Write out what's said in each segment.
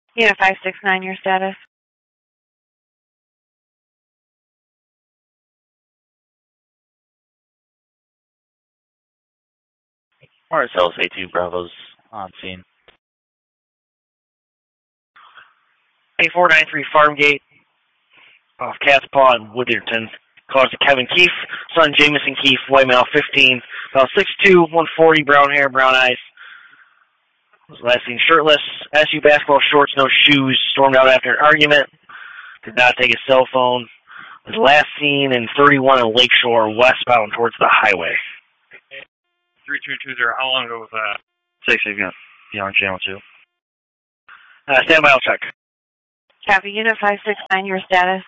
Unit 569, your status. RSL A2 Bravo's on scene. A493 Farmgate off Cat's Paw in Witherton. Calls to Kevin Keefe, son Jameson Keefe, white male, 15, about 6'2", 140, brown hair, brown eyes. Was last seen shirtless, SU basketball shorts, no shoes, stormed out after an argument. Did not take his cell phone. Was last seen in 31 on Lakeshore, westbound towards the highway. 3220, how long ago was that? 6, you've got beyond channel 2. Stand by, I'll check. Copy, Unit 569, your status.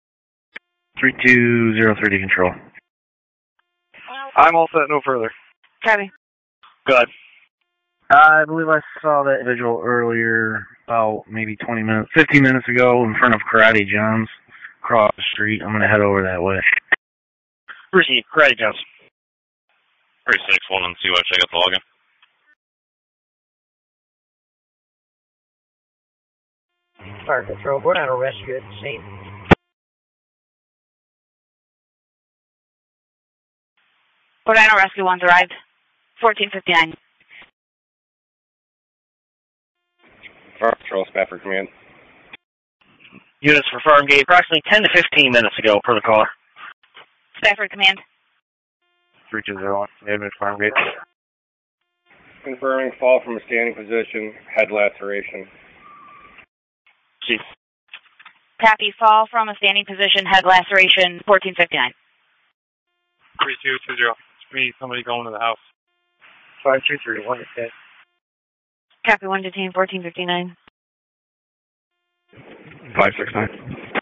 3203 to control. I'm all set, no further. Copy. Go ahead. I believe I saw that individual earlier, about maybe 15 minutes ago, in front of Karate John's, across the street. I'm going to head over that way. Proceed, Karate John's. 361 and see what check out the login. Fire Control, we're on a rescue at the scene. Rhode Island Rescue 1's arrived. 1459. Fire Patrol, Spafford Command. Units for Farmgate, approximately 10 to 15 minutes ago, per the caller. Spafford Command. 3201, Edmund Farmgate. Confirming fall from a standing position, head laceration. Chief. Copy, fall from a standing position, head laceration, 1459. 3220, it's me, somebody going to the house. 5231, it's dead. Copy, 1 detained, 1459. 569.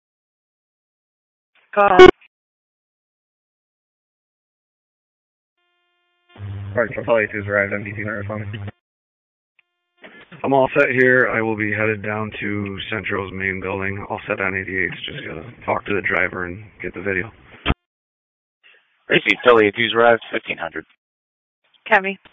Go ahead. Fire Patrol A2's arrived, MDT responding. I'm all set here. I will be headed down to Central's main building. All set on 88. Just gotta talk to the driver and get the video. Receive Philly A2's arrived, 1500. Copy.